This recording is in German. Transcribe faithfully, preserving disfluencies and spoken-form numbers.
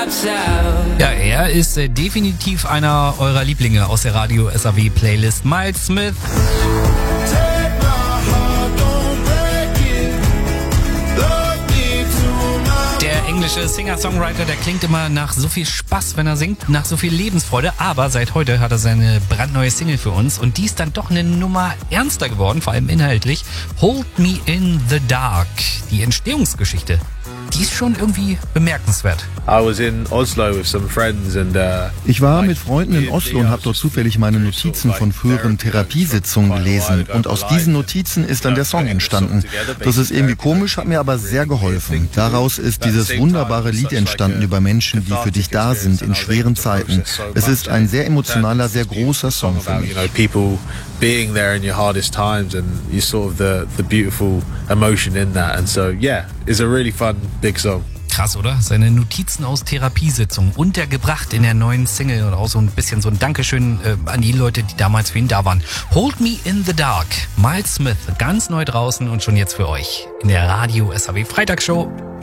Ja, er ist äh, definitiv einer eurer Lieblinge aus der Radio S A W Playlist. Miles Smith. Der englische Singer-Songwriter, der klingt immer nach so viel Spaß, wenn er singt, nach so viel Lebensfreude. Aber seit heute hat er seine brandneue Single für uns und die ist dann doch eine Nummer ernster geworden, vor allem inhaltlich. Hold Me in the Dark. Die Entstehungsgeschichte, die ist schon irgendwie bemerkenswert. Ich war mit Freunden in Oslo und habe dort zufällig meine Notizen von früheren Therapiesitzungen gelesen. Und aus diesen Notizen ist dann der Song entstanden. Das ist irgendwie komisch, hat mir aber sehr geholfen. Daraus ist dieses wunderbare Lied entstanden über Menschen, die für dich da sind in schweren Zeiten. Es ist ein sehr emotionaler, sehr großer Song für mich. Being there in your hardest times and you sort of the the beautiful emotion in that, and so yeah, it's a really fun big song. Krass, oder? Seine Notizen aus Therapiesitzungen untergebracht in der neuen Single und auch so ein bisschen so ein Dankeschön äh, an die Leute, die damals für ihn da waren. Hold Me in the Dark, Miles Smith, ganz neu draußen und schon jetzt für euch in der Radio S A W Freitagsshow.